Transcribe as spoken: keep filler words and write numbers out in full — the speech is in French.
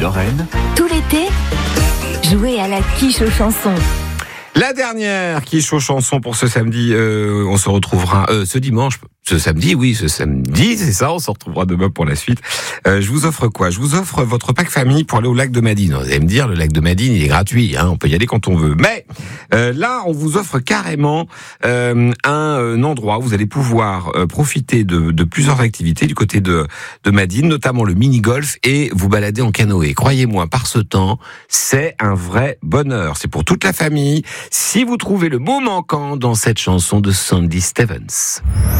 Lorraine. Tout l'été, jouez à la quiche aux chansons. La dernière quiche aux chansons pour ce samedi, euh, on se retrouvera euh, ce dimanche, ce samedi, oui, ce samedi, c'est ça, on se retrouvera demain pour la suite. Euh, je vous offre quoi ? Je vous offre votre pack famille pour aller au lac de Madine. Vous allez me dire, le lac de Madine, il est gratuit, hein, on peut y aller quand on veut. Mais euh, là, on vous offre carrément euh, un, un endroit où vous allez pouvoir euh, profiter de, de plusieurs activités du côté de, de Madine, notamment le mini-golf et vous balader en canoë. Croyez-moi, par ce temps, c'est un vrai bonheur. C'est pour toute la famille. Si vous trouvez le mot manquant dans cette chanson de Sandy Stevens.